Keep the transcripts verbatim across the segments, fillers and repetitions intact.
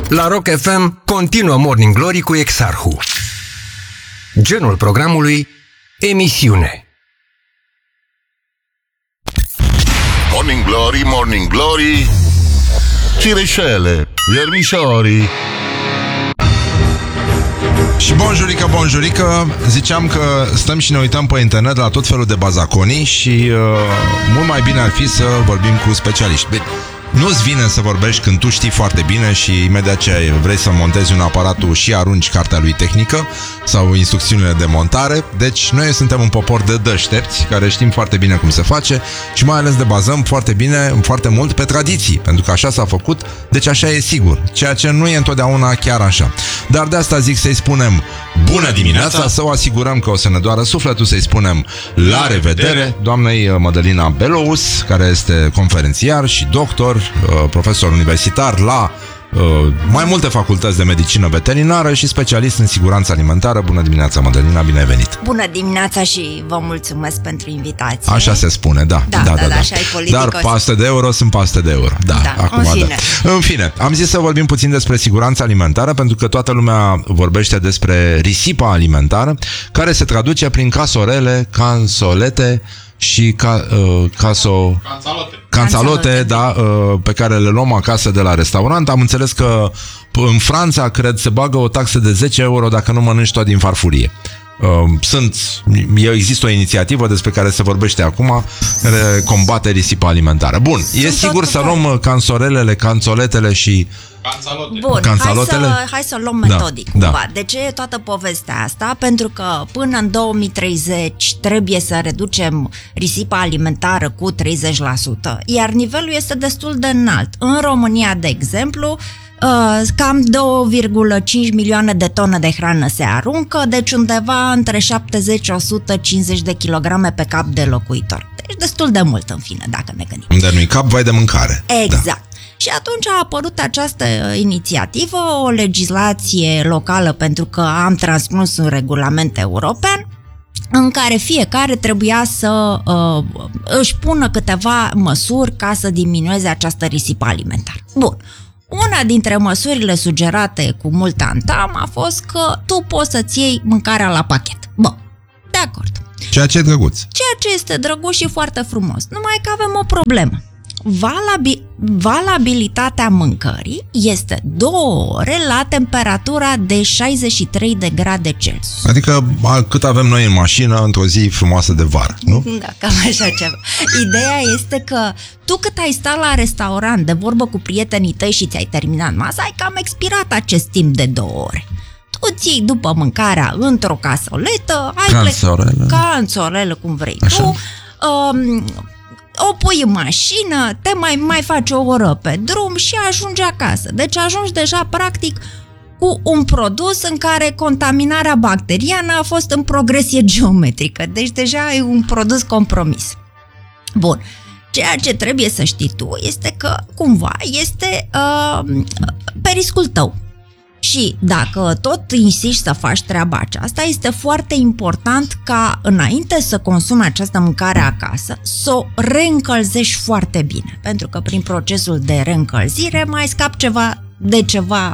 La Rock F M continuă Morning Glory cu Exarhu. Genul programului: emisiune. Morning Glory, Morning Glory, cireșele, viermișorii. Și bonjurică, bonjurică, ziceam că stăm și ne uităm pe internet la tot felul de bazaconii și uh, mult mai bine ar fi să vorbim cu specialiști. Bine, nu-ți vine să vorbești când tu știi foarte bine și imediat ce vrei să montezi un aparatul și arunci cartea lui tehnică sau instrucțiunile de montare. Deci noi suntem un popor de deștepți care știm foarte bine cum se face și mai ales ne bazăm foarte bine, foarte mult pe tradiții, pentru că așa s-a făcut, deci așa e sigur, ceea ce nu e întotdeauna chiar așa. Dar de asta zic să-i spunem bună dimineața, să o asigurăm că o să ne doară sufletul, să-i spunem la revedere doamnei Mădălina Belous, care este conferențiar și doctor, profesor universitar la uh, mai multe facultăți de medicină veterinară și specialist în siguranță alimentară. Bună dimineața, Mădălina, bine ai venit! Bună dimineața și vă mulțumesc pentru invitație. Așa se spune, da. Da, da, da, da, da. Așa e politicos. Dar paste de euro sunt paste de euro. Da, da, acum, în fine. Da. În fine, am zis să vorbim puțin despre siguranța alimentară, pentru că toată lumea vorbește despre risipa alimentară, care se traduce prin casorele, cansolete și ca, uh, caso... Canțalote. Canțalote, da, uh, pe care le luăm acasă de la restaurant. Am înțeles că în Franța, cred, se bagă o taxă de zece euro dacă nu mănânci tot din farfurie. Uh, sunt, există o inițiativă despre care se vorbește acum, care combate risipa alimentară. Bun, sunt e sigur să luăm cansorelele, canțoletele și Canțalote. Bun, hai să, hai să luăm metodic da, cumva. da. De ce e toată povestea asta? Pentru că până în două mii treizeci trebuie să reducem risipa alimentară cu treizeci la sută, iar nivelul este destul de înalt. În România, de exemplu, cam două virgulă cinci milioane de tone de hrană se aruncă, deci undeva între șaptezeci și o sută cincizeci de kilograme pe cap de locuitor. Deci destul de mult, în fine, dacă ne gândim. Unde nu-i cap, vai de mâncare. Exact. Da. Și atunci a apărut această inițiativă, o legislație locală, pentru că am transpus un regulament european în care fiecare trebuia să uh, își pună câteva măsuri ca să diminueze această risipă alimentară. Bun. Una dintre măsurile sugerate cu mult antam a fost că tu poți să-ți iei mâncarea la pachet. Bun, de acord. Ceea ce e drăguț. Ceea ce este drăguț și foarte frumos. Numai că avem o problemă. Valabil, valabilitatea mâncării este două ore la temperatura de șaizeci și trei de grade Celsius. Adică cât avem noi în mașină într-o zi frumoasă de vară, nu? Da, cam așa ceva. Ideea este că tu cât ai stat la restaurant de vorbă cu prietenii tăi și ți-ai terminat masa, ai cam expirat acest timp de două ore. Tu ții după mâncarea într-o casoletă, ai canțorelă, plec... canțorelă, cum vrei așa. tu, um, o pui în mașină, te mai, mai faci o oră pe drum și ajungi acasă. Deci ajungi deja practic cu un produs în care contaminarea bacteriană a fost în progresie geometrică. Deci deja e un produs compromis. Bun. Ceea ce trebuie să știi tu este că cumva este uh, pe riscul tău. Și dacă tot insiști să faci treaba aceasta, este foarte important ca înainte să consumi această mâncare acasă, să o reîncălzești foarte bine. Pentru că prin procesul de reîncălzire mai scap ceva de ceva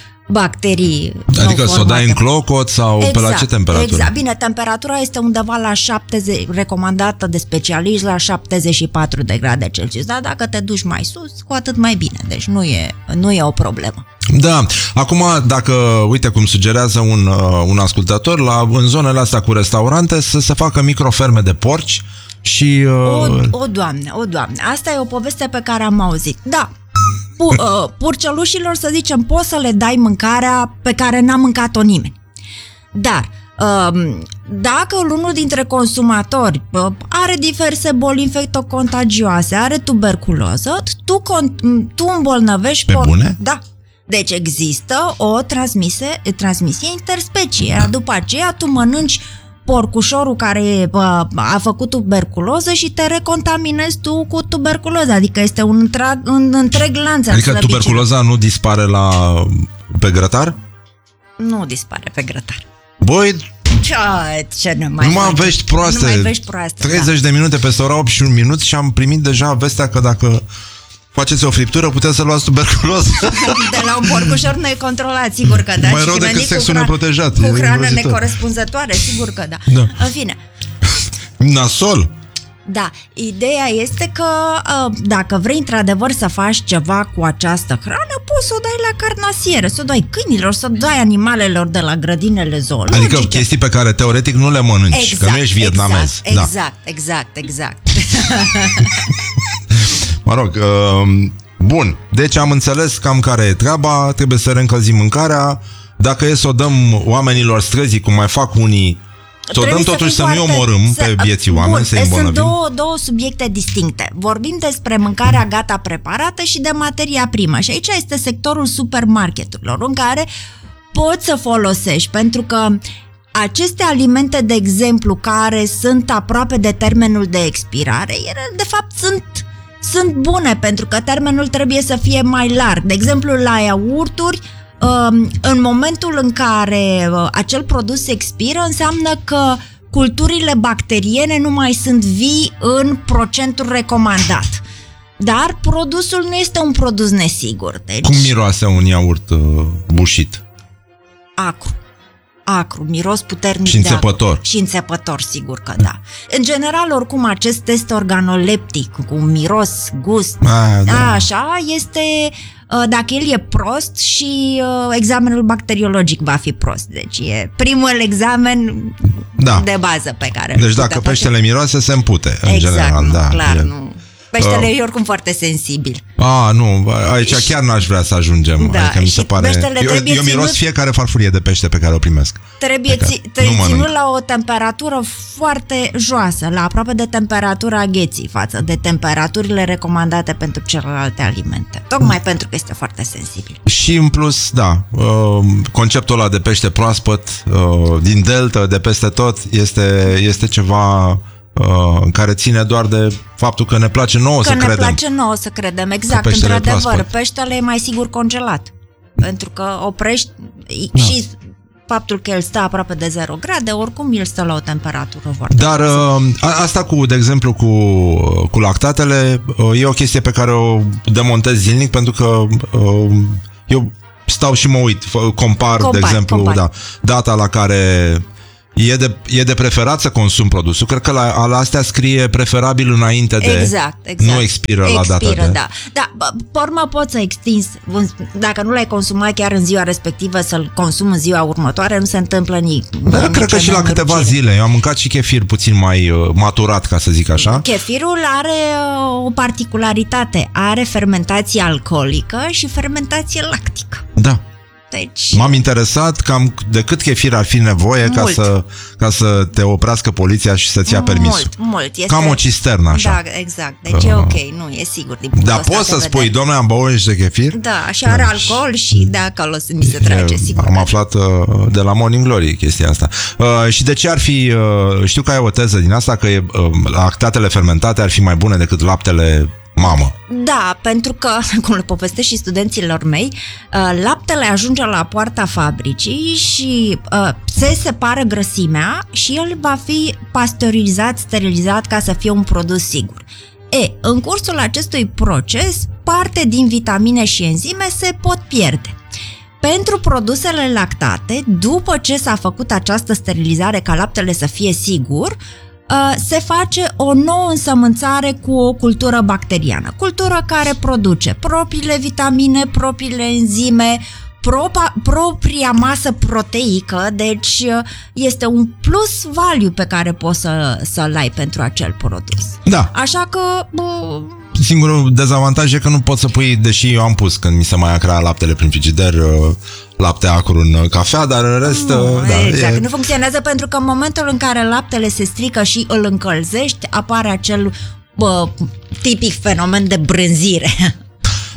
bacterii. Adică să o dai în clocot sau exact, pe la ce temperatură? Exact, bine, temperatura este undeva la șaptezeci, recomandată de specialiști la șaptezeci și patru de grade Celsius, dar dacă te duci mai sus, cu atât mai bine, deci nu e, nu e o problemă. Da, acum dacă, uite cum sugerează un, uh, un ascultător, la, în zonele astea cu restaurante să se facă microferme de porci și... Uh... O, o doamne, o doamne, asta e o poveste pe care am auzit, da. Purcelușilor, să zicem, poți să le dai mâncarea pe care n-a mâncat-o nimeni. Dar dacă unul dintre consumatori are diverse boli infectocontagioase, are tuberculoză, tu, tu îmbolnăvești... Pe bune? Da. Deci există o transmise, transmisie interspecie. Da. După aceea tu mănânci porcușorul care a făcut tuberculoză și te recontaminezi tu cu tuberculoză. Adică este un întreg, un întreg lanț. Adică tuberculoza nu dispare la pe grătar? Nu dispare pe grătar. Băi, ce, ce nu mai numai vești proaste. Numai vești proaste. treizeci da. de minute peste ora opt și un minut și am primit deja vestea că dacă faceți o friptură, puteți să luați tuberculoză. De la un porcușor necontrolat, sigur că da. Mai rău decât sexul neprotejat. Cu hrană necorespunzătoare, sigur că da. Da. În fine. Nasol. Da, ideea este că dacă vrei într-adevăr să faci ceva cu această hrană, poți să o dai la carnasiere, să o dai câinilor, să o dai animalelor de la grădinele zoologice. Adică chestii pe care teoretic nu le mănânci, exact, că nu ești vietnamez. Exact, da. exact, exact, exact. Mă rog, uh, bun, deci am înțeles cam care e treaba, trebuie să reîncălzim mâncarea, dacă e să o dăm oamenilor străzii, cum mai fac unii, să o dăm totuși să, să nu-i omorâm să, pe vieții oameni, bun, să-i îmbolnăvim. Sunt două, două subiecte distincte. Vorbim despre mâncarea gata preparată și de materia primă. Și aici este sectorul supermarketurilor, în care poți să folosești, pentru că aceste alimente, de exemplu, care sunt aproape de termenul de expirare, ele de fapt sunt, sunt bune, pentru că termenul trebuie să fie mai larg. De exemplu, la iaurturi, în momentul în care acel produs expiră, înseamnă că culturile bacteriene nu mai sunt vii în procentul recomandat. Dar produsul nu este un produs nesigur. Deci... Cum miroase un iaurt uh, bușit? Acru. Acru, miros puternic. Și înțepător. Și înțepător, sigur că da. În general, oricum, acest test organoleptic cu miros, gust, A, da. așa, este... Dacă el e prost și uh, examenul bacteriologic va fi prost. Deci e primul examen da. de bază pe care... Deci dacă peștele face. Miroase, se împute, în exact, general. Nu, da, clar, e. nu. Peștele uh. e oricum foarte sensibil. A, nu, aici și... chiar n-aș vrea să ajungem. Da, adică mi se pare... Eu, eu miros ținut... fiecare farfurie de pește pe care o primesc. Trebuie ți... ținut la o temperatură foarte joasă, la aproape de temperatura gheții, față de temperaturile recomandate pentru celelalte alimente. Tocmai mm. pentru că este foarte sensibil. Și în plus, da, conceptul ăla de pește proaspăt, din delta, de peste tot, este, este ceva... Uh, care ține doar de faptul că ne place nouă că să credem. Că ne place nouă să credem, exact. Într-adevăr, peștele e mai sigur congelat. Pentru că oprești da. și faptul că el stă aproape de zero grade, oricum el stă la o temperatură foarte Dar uh, asta cu, de exemplu, cu, cu lactatele uh, e o chestie pe care o demontez zilnic, pentru că uh, eu stau și mă uit, compar, compar de exemplu, compar. Da, data la care... E de, e de preferat să consum produsul. Cred că la, la astea scrie preferabil înainte de... Exact, exact. Nu expiră, expiră la data de... da. Da, pe urmă poți să extinzi, dacă nu l-ai consumat chiar în ziua respectivă, să-l consumi în ziua următoare, nu se întâmplă nimic. Da, cred că și la câteva zile. Eu am mâncat și chefir puțin mai uh, maturat, ca să zic așa. Chefirul are uh, o particularitate. Are fermentație alcoolică și fermentație lactică. Da. Deci... M-am interesat cam de cât chefir ar fi nevoie ca să, ca să te oprească poliția și să-ți ia permisul. Mult, mult. Este... Cam o cisternă, așa. Da, exact. Deci uh... e ok, nu, e sigur. Dar poți să spui, domnule, am băut niște chefir? Da, și are alcool și de acolo mi se trage, sigur. Am aflat uh, de la Morning Glory chestia asta. Uh, și de ce ar fi, uh, știu că ai o teză din asta, că uh, lactatele fermentate ar fi mai bune decât laptele mamă. Da, pentru că, cum le povestesc și studenților mei, laptele ajunge la poarta fabricii și uh, se separă grăsimea și el va fi pasteurizat, sterilizat ca să fie un produs sigur. E, în cursul acestui proces, parte din vitamine și enzime se pot pierde. Pentru produsele lactate, după ce s-a făcut această sterilizare ca laptele să fie sigur, se face o nouă însămânțare cu o cultură bacteriană. Cultură care produce propriile vitamine, propriile enzime, propa, propria masă proteică, deci este un plus value pe care poți să, să-l ai pentru acel produs. Da. Așa că... Bă, singurul dezavantaj e că nu pot să pui, deși eu am pus când mi se mai acrea laptele prin frigider, lapte acru în cafea, dar în rest... Nu, da, exact, e... nu funcționează pentru că în momentul în care laptele se strică și îl încălzești, apare acel bă, tipic fenomen de brânzire.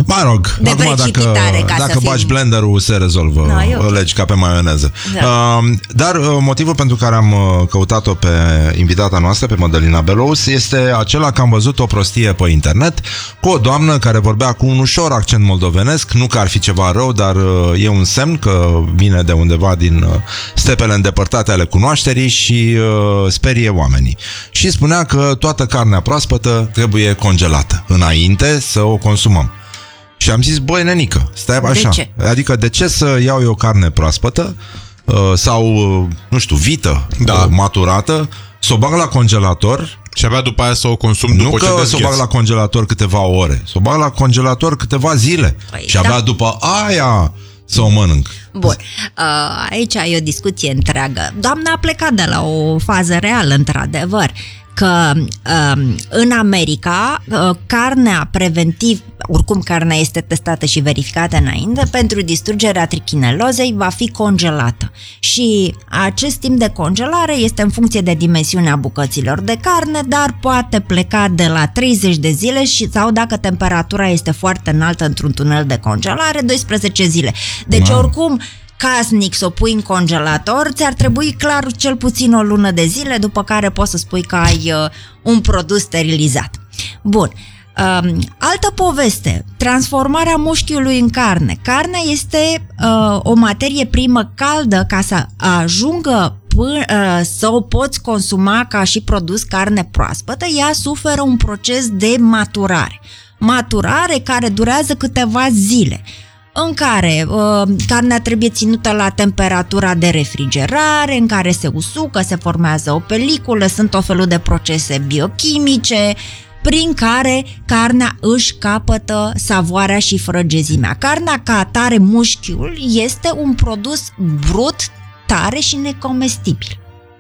Mă rog, de acum dacă, ca dacă să bagi fim... blenderul, se rezolvă no, okay. legi ca pe maioneză. Da. Uh, dar uh, motivul pentru care am uh, căutat-o pe invitata noastră, pe Mădălina Belous, este acela că am văzut o prostie pe internet cu o doamnă care vorbea cu un ușor accent moldovenesc, nu că ar fi ceva rău, dar uh, e un semn că vine de undeva din uh, stepele îndepărtate ale cunoașterii și uh, sperie oamenii. Și spunea că toată carnea proaspătă trebuie congelată înainte să o consumăm. Și am zis, băi, nenică, stai așa. De ce? Adică de ce să iau eu carne proaspătă uh, sau, uh, nu știu, vită, da. uh, maturată, să o bag la congelator și abia după aia să o consum nu după că ce să o dezgheț. bag la congelator câteva ore, să o bag la congelator câteva zile. Păi, și abia da. după aia să o mănânc. Bun, uh, aici e o discuție întreagă. Doamna a plecat de la o fază reală, într-adevăr, că uh, în America uh, carnea preventiv, oricum carnea este testată și verificată înainte, pentru distrugerea trichinelozei va fi congelată. Și acest timp de congelare este în funcție de dimensiunea bucăților de carne, dar poate pleca de la treizeci de zile și, sau dacă temperatura este foarte înaltă într-un tunel de congelare, doisprezece zile. Deci Wow. oricum casnic să o pui în congelator, ți-ar trebui clar cel puțin o lună de zile, după care poți să spui că ai uh, un produs sterilizat. Bun. Um, altă poveste, transformarea mușchiului în carne. Carnea este uh, o materie primă caldă ca să ajungă până, uh, să o poți consuma ca și produs carne proaspătă, ea suferă un proces de maturare. Maturare care durează câteva zile, în care uh, carnea trebuie ținută la temperatura de refrigerare, în care se usucă, se formează o peliculă, sunt o felul de procese biochimice prin care carnea își capătă savoarea și frăgezimea. Carnea ca atare, mușchiul, este un produs brut, tare și necomestibil.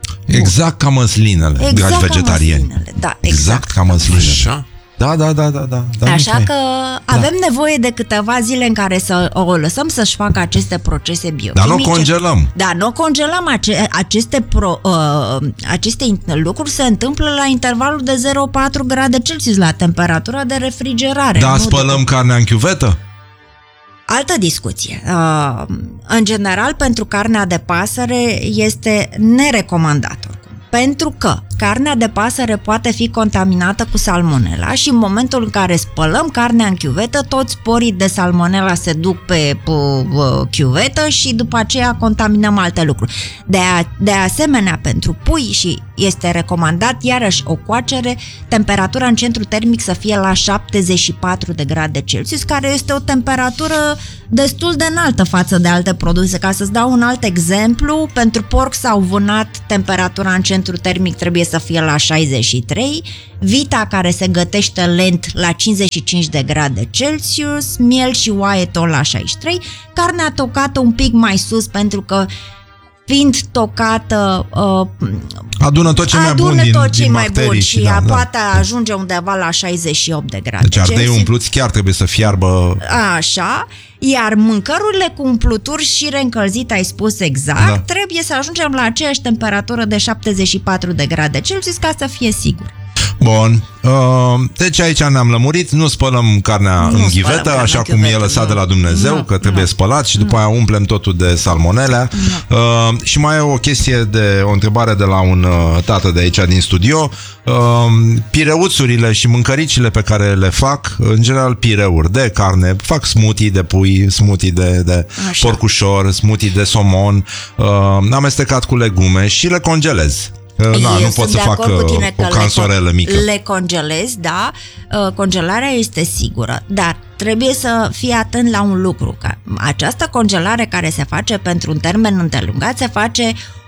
Exact ca măslinele, Exact dragi ca vegetariani. măslinele, da, Exact, exact ca măslinele. Așa? Da, da, da, da, da. da Așa Mihai. că avem da. nevoie de câteva zile în care să o lăsăm să-și facă aceste procese biochimice. Dar nu congelăm. Da, nu congelăm. Ace- aceste, pro, uh, aceste lucruri se întâmplă la intervalul de zero virgulă patru grade Celsius, la temperatura de refrigerare. Da, nu spălăm de... carnea în chiuvetă? Altă discuție. Uh, în general, pentru carnea de pasăre este nerecomandat oricum. Pentru că carnea de pasăre poate fi contaminată cu salmonela și în momentul în care spălăm carnea în chiuvetă, toți sporii de salmonela se duc pe uh, chiuvetă și după aceea contaminăm alte lucruri. De, a, de asemenea, pentru pui și este recomandat iarăși o coacere, temperatura în centru termic să fie la șaptezeci și patru de grade Celsius, care este o temperatură destul de înaltă față de alte produse. Ca să-ți dau un alt exemplu, pentru porc sau vânat, temperatura în centru termic trebuie să fie la șaizeci și trei, vita care se gătește lent la cincizeci și cinci de grade Celsius, miel și oaie tot la șaizeci și trei, carnea tocată un pic mai sus pentru că fiind tocată uh, adună tot ce mai bun din, tot ce din mai bacterii bun și, și da, poate da. ajunge undeva la șaizeci și opt de grade Deci ardei Celsius. umpluți chiar trebuie să fiarbă. Așa, iar mâncărurile cu umpluturi și reîncălzite, ai spus exact, Da. trebuie să ajungem la aceeași temperatură de șaptezeci și patru de grade Celsius ca să fie sigur. Bun. Uh, deci aici ne-am lămurit, nu spălăm carnea Nu în spălăm ghivetă, carnea așa în cum e ghivetă, lăsat nu. de la Dumnezeu, Nu, că trebuie nu. spălat și după aia umplem totul de salmonele. Uh, și mai e o chestie de o întrebare de la un uh, tată de aici din studio. Uh, pireuțurile și mâncăricile pe care le fac, în general pireuri de carne, fac smoothie de pui, smoothie de, de Așa. porcușor, smoothie de somon, uh, amestecat cu legume și le congelez. Na, Eu nu sunt pot să de fac acord cu tine o că cansorelă le, mică. Le congelezi, da, uh, congelarea este sigură, dar trebuie să fii atent la un lucru, că această congelare care se face pentru un termen îndelungat se face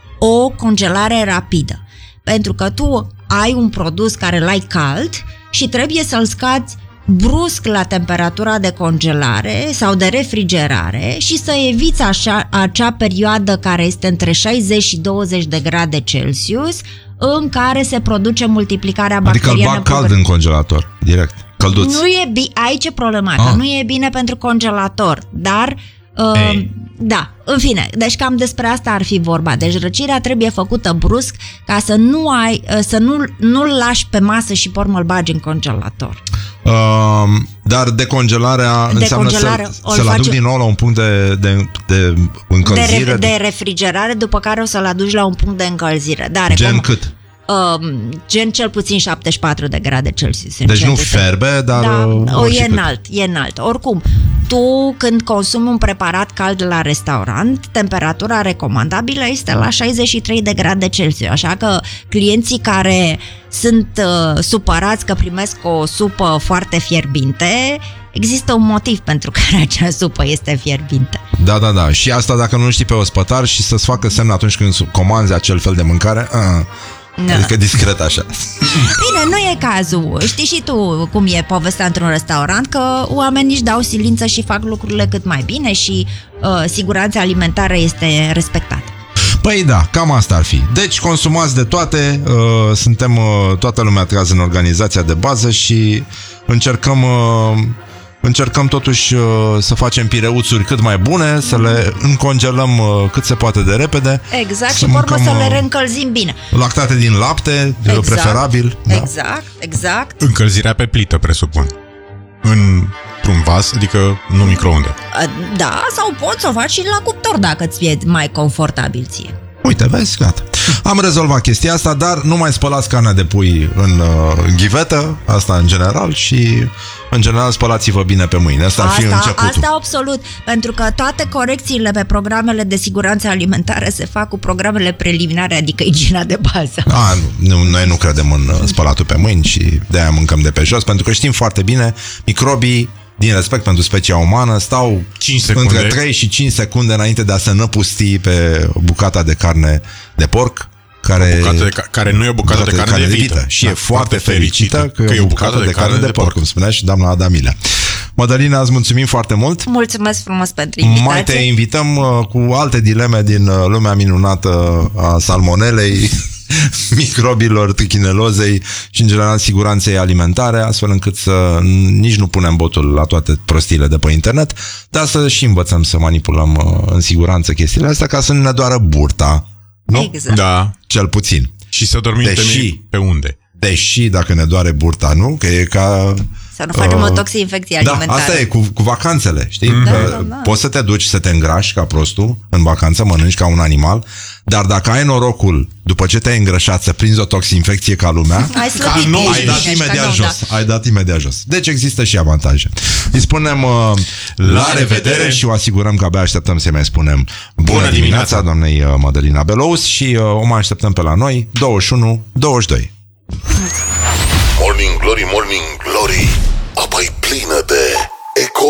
o congelare rapidă, pentru că tu ai un produs care l-ai cald și trebuie să-l scați brusc la temperatura de congelare sau de refrigerare și să eviți așa, acea perioadă care este între șaizeci și douăzeci de grade Celsius în care se produce multiplicarea Adică îl bacteriană. bag cald în congelator, direct, călduț. Nu e bine, aici e problema, că Ah. nu e bine pentru congelator, dar Uh, da, în fine, deci cam despre asta ar fi vorba. Deci răcirea trebuie făcută brusc ca să nu ai, să nu, nu-l lași pe masă și pe urmă îl bagi în congelator. Uh, dar decongelarea înseamnă Decongelare, să, să-l aduc din nou la un punct de, de, de încălzire? De, re, de refrigerare, după care o să-l aduci la un punct de încălzire. Dar Gen cum, cât? Uh, gen cel puțin șaptezeci și patru de grade Celsius. Deci nu ferbe, dar... Da, o, e cât. înalt, e înalt. Oricum, tu când consumi un preparat cald la restaurant, temperatura recomandabilă este la șaizeci și trei de grade Celsius, așa că clienții care sunt uh, supărați că primesc o supă foarte fierbinte, există un motiv pentru care acea supă este fierbinte. Da, da, da. Și asta dacă nu știi pe ospătar și să-ți facă semn atunci când comanzi acel fel de mâncare... Uh. No. Adică discret așa. Bine, nu e cazul. Știi și tu cum e povestea într-un restaurant, că oamenii își dau silință și fac lucrurile cât mai bine și uh, siguranța alimentară este respectată. Păi da, cam asta ar fi. Deci consumați de toate, uh, suntem uh, toată lumea trează în organizația de bază și încercăm... Uh, Încercăm totuși uh, să facem pireuțuri cât mai bune, să le încongelăm uh, cât se poate de repede. Exact, și pe urmă să le reîncălzim bine. Lactate din lapte, exact, preferabil. Exact, da. exact. Încălzirea pe plită, presupun. Într-un vas, adică nu microunde. Da, sau poți să o faci și la cuptor dacă ți fie mai confortabil ție. Uite, vezi, gata. Am rezolvat chestia asta, dar nu mai spălați carnea de pui în uh, ghivetă, asta în general, și în general spălați-vă bine pe mâini. Asta, asta ar fi începutul. Asta absolut, pentru că toate corecțiile pe programele de siguranță alimentară se fac cu programele preliminare, adică igiena de bază. A, nu, noi nu credem în spălatul pe mâini și de-aia mâncăm de pe jos, pentru că știm foarte bine, microbii, din respect pentru specia umană, stau cinci secunde. Între trei și cinci secunde înainte de a se năpusti pe bucata de carne de porc, care, de ca- care nu e o bucată de, de carne, carne de vită. Și da, e foarte fericită că, că e o bucată, bucată de, de carne, carne de porc, cum spunea și doamna Adamilea. Mădălina, îți mulțumim foarte mult. Mulțumesc frumos pentru invitație. Mai te invităm uh, cu alte dileme din uh, lumea minunată a salmonelei, microbilor, trichinelozei și în general siguranței alimentare, astfel încât să nici nu punem botul la toate prostiile de pe internet, dar să și învățăm să manipulăm uh, în siguranță chestiile astea ca să nu ne doară burta. Nu? Exact. Da. Cel puțin. Și să dormim deși, pe unde? Deși dacă ne doare burta, nu? Că e ca... Să nu facem uh, o toxinfecție alimentară. Da, asta e cu, cu vacanțele, știi? Mm. Că da, da, da. poți să te duci să te îngrași ca prostul în vacanță, mănânci ca un animal, dar dacă ai norocul, după ce te-ai îngrășat, să prinzi o toxinfecție ca lumea, ai, ca nou, ai dat imediat jos. Da. Ai dat imediat jos. Deci există și avantaje. Îi spunem uh, la, la revedere, revedere și o asigurăm că abia așteptăm să mai spunem bună, bună dimineața doamnei uh, Mădălina Belous și uh, o mai așteptăm pe la noi douăzeci și unu douăzeci și doi. Morning Glory, Morning Glory.